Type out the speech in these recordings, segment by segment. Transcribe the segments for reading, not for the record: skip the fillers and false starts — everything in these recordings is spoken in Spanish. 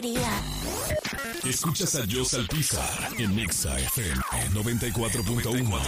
quería. Escuchas a Joss Alpizar en Nexa FM 94.1.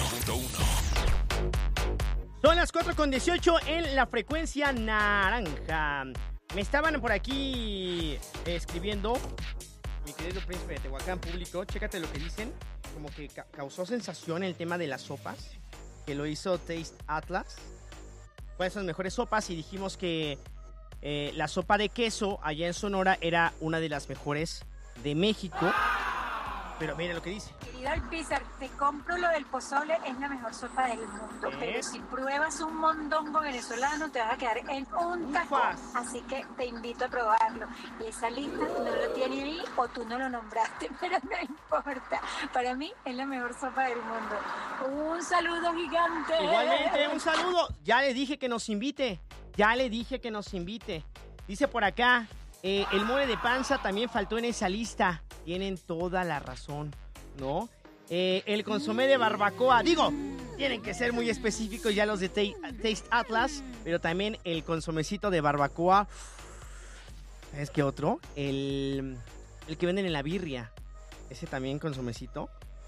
Son las 4:18 en la frecuencia naranja. Me estaban por aquí escribiendo, mi querido príncipe de Tehuacán público, chécate lo que dicen, como que causó sensación el tema de las sopas, que lo hizo Taste Atlas. ¿Cuáles son las mejores sopas? Y dijimos que la sopa de queso allá en Sonora era una de las mejores de México. Pero mira lo que dice. Querido Alpizar, te compro lo del pozole, es la mejor sopa del mundo. Pero si pruebas un mondongo venezolano, te vas a quedar en un tacón. Así que te invito a probarlo. Y esa lista no lo tiene ahí o tú no lo nombraste, pero no importa. Para mí es la mejor sopa del mundo. Un saludo gigante. Igualmente, un saludo. Ya le dije que nos invite. Dice por acá, el mole de panza también faltó en esa lista. Tienen toda la razón, ¿no? El consomé de barbacoa, tienen que ser muy específicos ya los de Taste Atlas, pero también el consomecito de barbacoa. ¿Sabes qué otro? El que venden en la birria. Ese también consomecito.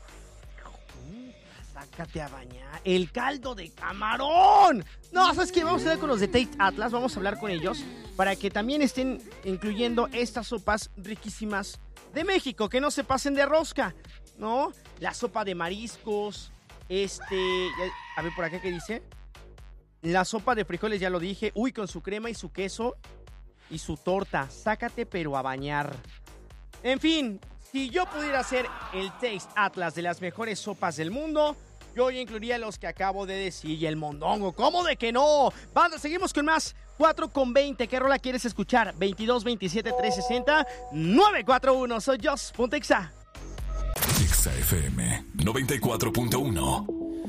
Sácate a bañar. El caldo de camarón. No, ¿sabes qué? Vamos a hablar con los de Taste Atlas. Vamos a hablar con ellos para que también estén incluyendo estas sopas riquísimas de México, que no se pasen de rosca, ¿no? La sopa de mariscos, a ver por acá qué dice. La sopa de frijoles, ya lo dije, con su crema y su queso y su torta. Sácate pero a bañar. En fin, si yo pudiera hacer el Taste Atlas de las mejores sopas del mundo, yo ya incluiría los que acabo de decir y el mondongo. ¿Cómo de que no? Banda, seguimos con más. 4:20, ¿qué rola quieres escuchar? 22 27 360 941. Soy Joss.exa. Exa FM 94.1.